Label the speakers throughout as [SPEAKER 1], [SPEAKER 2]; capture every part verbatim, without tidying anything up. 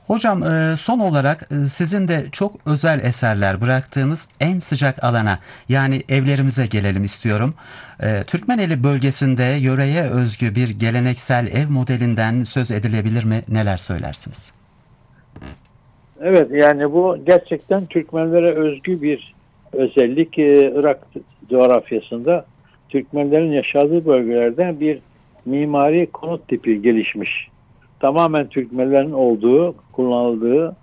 [SPEAKER 1] Hocam e, son olarak e, sizin de çok özel eserler bıraktığınız en sıcak alana yani evlerimize gelelim istiyorum. E, Türkmeneli bölgesinde yöreye özgü bir geleneksel ev modelinden söz edilebilir mi? Neler söylersiniz?
[SPEAKER 2] Evet, yani bu gerçekten Türkmenlere özgü bir özellik. Ee, Irak coğrafyasında Türkmenlerin yaşadığı bölgelerde bir mimari konut tipi gelişmiş. Tamamen Türkmenlerin olduğu, kullanıldığı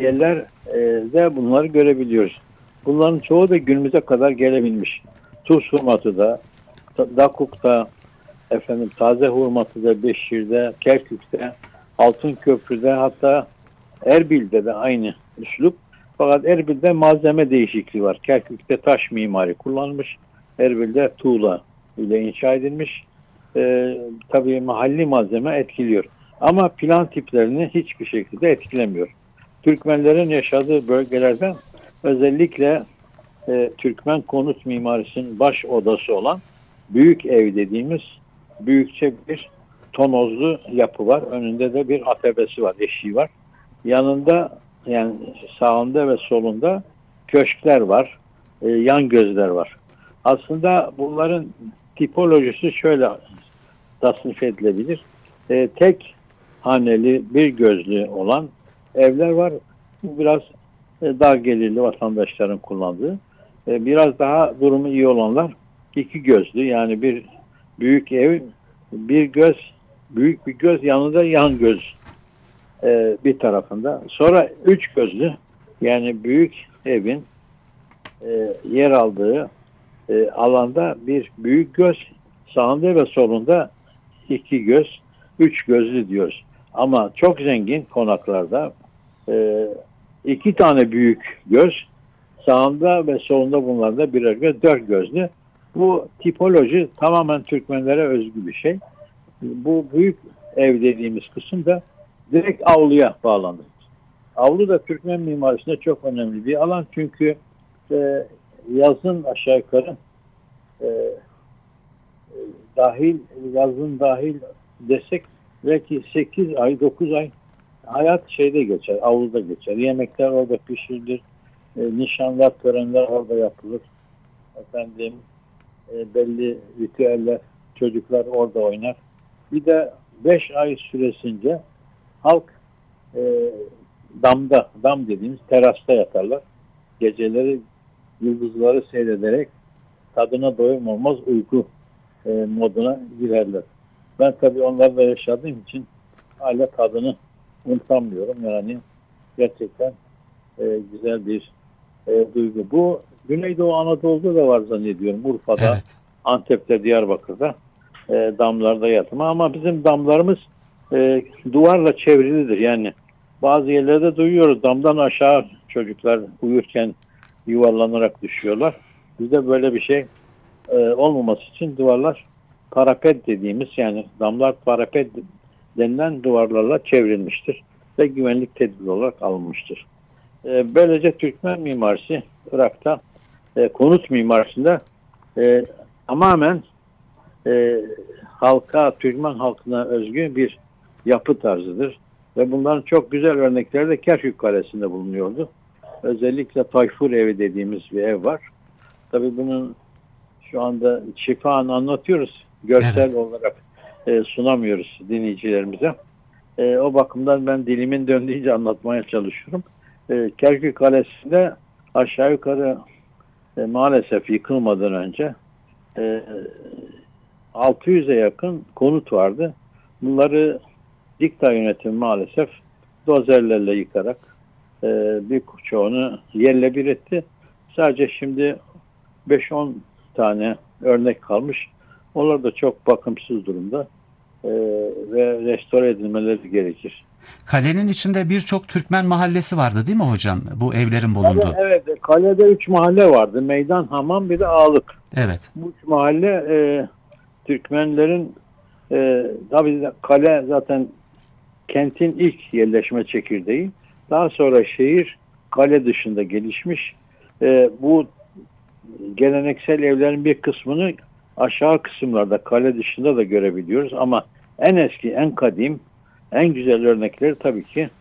[SPEAKER 2] yerlerde bunları görebiliyoruz. Bunların çoğu da günümüze kadar gelebilmiş. Tuz Hurmatı'da, Dakuk'ta, efendim Taze Hurmatı'da, Beşir'de, Kerkük'te, Altınköprü'de, hatta Erbil'de de aynı üslup. Fakat Erbil'de malzeme değişikliği var. Kerkük'te taş mimari kullanmış. Erbil'de tuğla ile inşa edilmiş. Ee, tabii mahalli malzeme etkiliyor. Ama plan tiplerini hiçbir şekilde etkilemiyor. Türkmenlerin yaşadığı bölgelerde özellikle e, Türkmen konut mimarisinin baş odası olan büyük ev dediğimiz büyükçe bir tonozlu yapı var. Önünde de bir atebesi var, eşiği var. Yanında, yani sağında ve solunda köşkler var, e, yan gözler var. Aslında bunların tipolojisi şöyle tasnif edilebilir. E, tek haneli bir gözlü olan evler var. Bu biraz e, dar gelirli vatandaşların kullandığı. E, biraz daha durumu iyi olanlar iki gözlü, yani bir büyük ev, bir göz, büyük bir göz, yanında yan göz e, bir tarafında. Sonra üç gözlü, yani büyük evin e, yer aldığı e, alanda bir büyük göz, sağında ve solunda iki göz, üç gözlü diyoruz. Ama çok zengin konaklarda e, iki tane büyük göz, sağında ve solunda bunlarda birer göz, dört gözlü. Bu tipoloji tamamen Türkmenlere özgü bir şey. Bu büyük ev dediğimiz kısım da direkt avluya bağlanır. Avlu da Türkmen mimarisinde çok önemli bir alan, çünkü e, yazın aşağı yukarı e, dahil, yazın dahil desek belki sekiz ay, dokuz ay hayat şeyde geçer, avluda geçer. Yemekler orada pişirilir, e, nişanlar, törenler orada yapılır. Efendim e, belli ritüeller, çocuklar orada oynar. Bir de beş ay süresince halk e, damda, dam dediğimiz terasta yatarlar. Geceleri yıldızları seyrederek tadına doyum olmaz uyku e, moduna girerler. Ben tabii onlarla yaşadığım için hala tadını unutamıyorum. Yani gerçekten e, güzel bir e, duygu. Bu Güneydoğu Anadolu'da da var zannediyorum. Urfa'da,
[SPEAKER 1] Evet.
[SPEAKER 2] Antep'te, Diyarbakır'da e, damlarda yatma. Ama bizim damlarımız e, duvarla çevrilidir. Yani bazı yerlerde duyuyoruz, damdan aşağı çocuklar uyurken yuvarlanarak düşüyorlar. Bizde böyle bir şey e, olmaması için duvarlar parapet dediğimiz, yani damlar parapet denilen duvarlarla çevrilmiştir ve güvenlik tedbiri olarak alınmıştır. E, böylece Türkmen mimarisi Irak'ta e, konut mimarisinde e, tamamen e, halka, Türkmen halkına özgü bir yapı tarzıdır. Ve bunların çok güzel örnekleri de Kerkük Kalesi'nde bulunuyordu. Özellikle Tayfur Evi dediğimiz bir ev var. Tabii bunun şu anda şifaını anlatıyoruz. Görsel
[SPEAKER 1] Evet.
[SPEAKER 2] olarak e, sunamıyoruz dinleyicilerimize. E, o bakımdan ben dilimin döndüğünce anlatmaya çalışıyorum. E, Kerkük Kalesi'nde aşağı yukarı e, maalesef yıkılmadan önce e, altı yüze yakın konut vardı. Bunları dikta yönetimi maalesef dozerlerle yıkarak e, bir çoğunu yerle bir etti. Sadece şimdi beş on tane örnek kalmış. Onlar da çok bakımsız durumda e, ve restore edilmeleri gerekir.
[SPEAKER 1] Kalenin içinde birçok Türkmen mahallesi vardı değil mi hocam? Bu evlerin
[SPEAKER 2] Kale,
[SPEAKER 1] bulunduğu.
[SPEAKER 2] evet, kalede üç mahalle vardı. Meydan, hamam, bir de ağlık.
[SPEAKER 1] Evet.
[SPEAKER 2] Bu üç mahalle e, Türkmenlerin e, tabii kale zaten kentin ilk yerleşme çekirdeği. Daha sonra şehir kale dışında gelişmiş. E, bu geleneksel evlerin bir kısmını aşağı kısımlarda, kale dışında da görebiliyoruz. Ama en eski, en kadim, en güzel örnekleri tabii ki